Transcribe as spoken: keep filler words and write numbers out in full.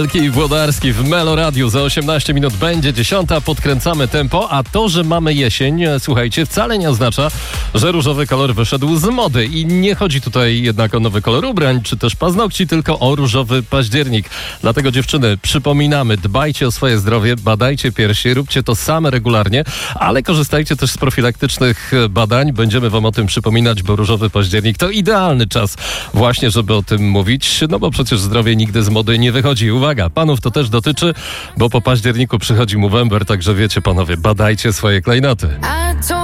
I Włodarski w Melo Radiu. Za osiemnaście minut będzie dziesiąta, podkręcamy tempo, a to, że mamy jesień, słuchajcie, wcale nie oznacza, że różowy kolor wyszedł z mody. I nie chodzi tutaj jednak o nowy kolor ubrań, czy też paznokci, tylko o różowy październik. Dlatego dziewczyny, przypominamy, dbajcie o swoje zdrowie, badajcie piersi, róbcie to same regularnie, ale korzystajcie też z profilaktycznych badań. Będziemy wam o tym przypominać, bo różowy październik to idealny czas właśnie, żeby o tym mówić, no bo przecież zdrowie nigdy z mody nie wychodzi. Uwaga, panów to też dotyczy, bo po październiku przychodzi Movember, także wiecie panowie, badajcie swoje klejnoty.